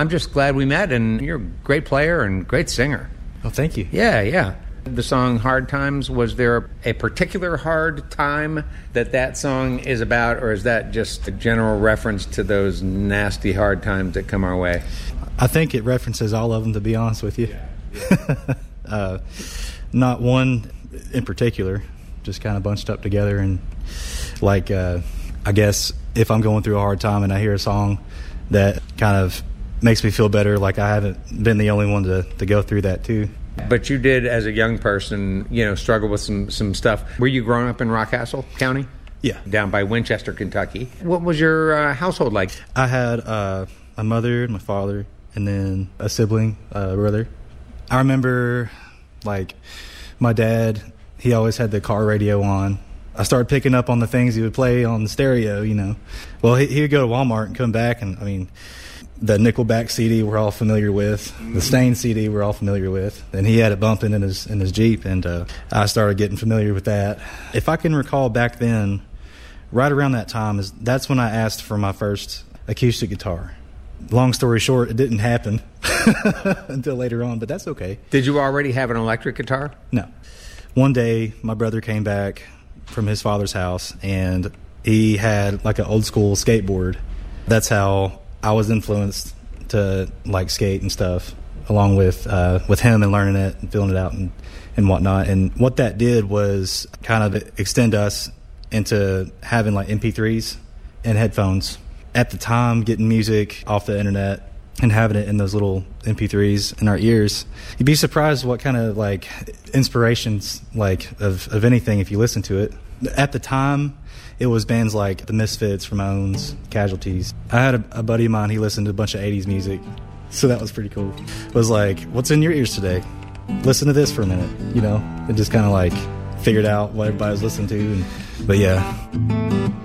I'm just glad we met, and you're a great player and great singer. Oh, thank you. Yeah. The song Hard Times, was there a particular hard time that song is about, or is that just a general reference to those nasty hard times that come our way? I think it references all of them, to be honest with you. Not one in particular, just kind of bunched up together. And I guess if I'm going through a hard time and I hear a song that kind of makes me feel better, like I haven't been the only one to go through that too. But you did, as a young person, struggle with some stuff. Were you growing up in Rockcastle County? Yeah. Down by Winchester, Kentucky. What was your household like? I had a mother and my father, and then a sibling, brother. I remember, my dad, he always had the car radio on. I started picking up on the things he would play on the stereo, Well, he would go to Walmart and come back, and, the Nickelback CD we're all familiar with, the Stain CD we're all familiar with, and he had it bumping in his Jeep, and I started getting familiar with that. If I can recall back then, right around that time, that's when I asked for my first acoustic guitar. Long story short, it didn't happen until later on, but that's okay. Did you already have an electric guitar? No. One day, my brother came back from his father's house, and he had an old school skateboard. That's how I was influenced to skate and stuff, along with him and learning it and feeling it out and whatnot. And what that did was kind of extend us into having MP3s and headphones. At the time, getting music off the internet and having it in those little MP3s in our ears, you'd be surprised what kind of inspirations of anything if you listen to it. At the time, it was bands like The Misfits, Ramones, Casualties. I had a buddy of mine, he listened to a bunch of 80s music, so that was pretty cool. It was what's in your ears today? Listen to this for a minute, and just kind of figured out what everybody was listening to. But yeah.